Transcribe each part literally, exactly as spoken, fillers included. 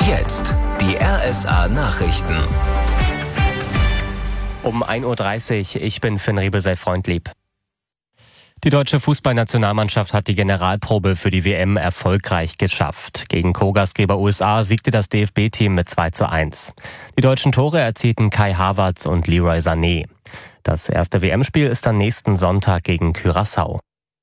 Jetzt die R S A-Nachrichten. Um ein Uhr dreißig, ich bin Finn Rebesel-Freundlieb. Die deutsche Fußballnationalmannschaft hat die Generalprobe für die W M erfolgreich geschafft. Gegen Co-Gastgeber U S A siegte das D F B-Team mit zwei zu eins. Die deutschen Tore erzielten Kai Havertz und Leroy Sané. Das erste W M-Spiel ist am nächsten Sonntag gegen Curaçao.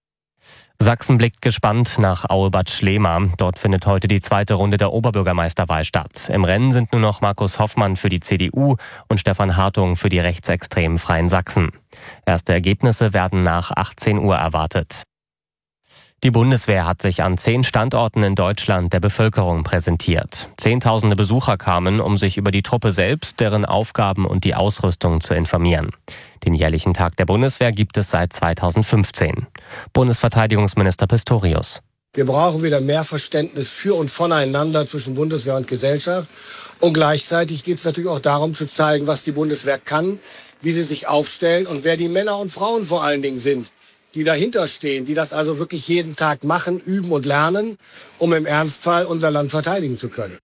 Sachsen blickt gespannt nach Aue-Bad Schlema. Dort findet heute die zweite Runde der Oberbürgermeisterwahl statt. Im Rennen sind nur noch Markus Hoffmann für die C D U und Stefan Hartung für die rechtsextremen Freien Sachsen. Erste Ergebnisse werden nach achtzehn Uhr erwartet. Die Bundeswehr hat sich an zehn Standorten in Deutschland der Bevölkerung präsentiert. Zehntausende Besucher kamen, um sich über die Truppe selbst, deren Aufgaben und die Ausrüstung zu informieren. Den jährlichen Tag der Bundeswehr gibt es seit zweitausendfünfzehn. Bundesverteidigungsminister Pistorius. Wir brauchen wieder mehr Verständnis für und voneinander zwischen Bundeswehr und Gesellschaft. Und gleichzeitig geht es natürlich auch darum zu zeigen, was die Bundeswehr kann, wie sie sich aufstellt und wer die Männer und Frauen vor allen Dingen sind, die dahinter stehen, die das also wirklich jeden Tag machen, üben und lernen, um im Ernstfall unser Land verteidigen zu können.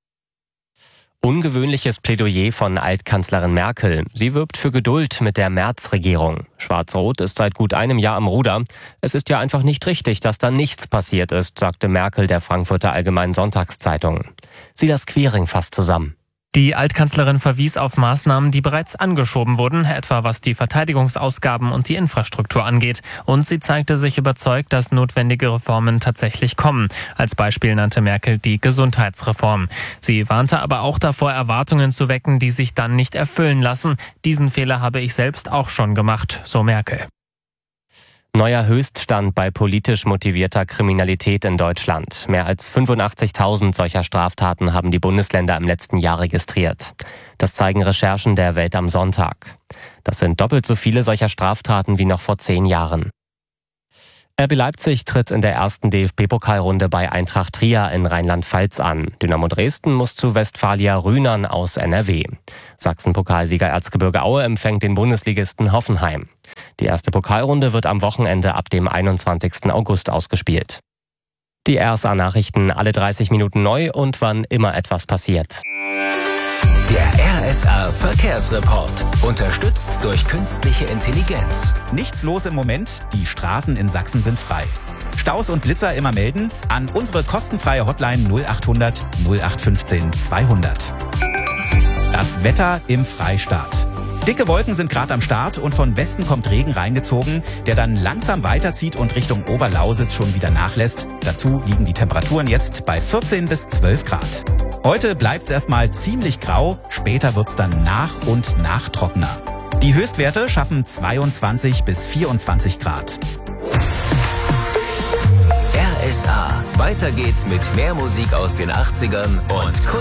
Ungewöhnliches Plädoyer von Altkanzlerin Merkel. Sie wirbt für Geduld mit der Merz-Regierung. Schwarz-Rot ist seit gut einem Jahr am Ruder. Es ist ja einfach nicht richtig, dass da nichts passiert ist, sagte Merkel der Frankfurter Allgemeinen Sonntagszeitung. Sie das Queering fasst zusammen. Die Altkanzlerin verwies auf Maßnahmen, die bereits angeschoben wurden, etwa was die Verteidigungsausgaben und die Infrastruktur angeht. Und sie zeigte sich überzeugt, dass notwendige Reformen tatsächlich kommen. Als Beispiel nannte Merkel die Gesundheitsreform. Sie warnte aber auch davor, Erwartungen zu wecken, die sich dann nicht erfüllen lassen. Diesen Fehler habe ich selbst auch schon gemacht, so Merkel. Neuer Höchststand bei politisch motivierter Kriminalität in Deutschland. Mehr als fünfundachtzigtausend solcher Straftaten haben die Bundesländer im letzten Jahr registriert. Das zeigen Recherchen der Welt am Sonntag. Das sind doppelt so viele solcher Straftaten wie noch vor zehn Jahren. R B Leipzig tritt in der ersten D F B-Pokalrunde bei Eintracht Trier in Rheinland-Pfalz an. Dynamo Dresden muss zu Westfalia Rühnern aus N R W. Sachsen-Pokalsieger Erzgebirge Aue empfängt den Bundesligisten Hoffenheim. Die erste Pokalrunde wird am Wochenende ab dem einundzwanzigsten August ausgespielt. Die R S A-Nachrichten alle dreißig Minuten neu und wann immer etwas passiert. Der R S A-Verkehrsreport. Unterstützt durch künstliche Intelligenz. Nichts los im Moment, die Straßen in Sachsen sind frei. Staus und Blitzer immer melden an unsere kostenfreie Hotline null achthundert null acht fünfzehn zweihundert. Das Wetter im Freistaat. Dicke Wolken sind gerade am Start und von Westen kommt Regen reingezogen, der dann langsam weiterzieht und Richtung Oberlausitz schon wieder nachlässt. Dazu liegen die Temperaturen jetzt bei vierzehn bis zwölf Grad. Heute bleibt es erstmal ziemlich grau, später wird es dann nach und nach trockener. Die Höchstwerte schaffen zweiundzwanzig bis vierundzwanzig Grad. R S A. Weiter geht's mit mehr Musik aus den achtzigern und